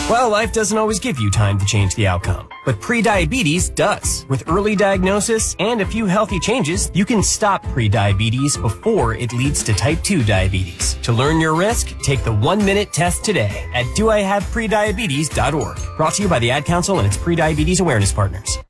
Well, life doesn't always give you time to change the outcome, but prediabetes does. With early diagnosis and a few healthy changes, you can stop prediabetes before it leads to type 2 diabetes. To learn your risk, take the 1-minute test today at doihaveprediabetes.org. Brought to you by the Ad Council and its prediabetes awareness partners.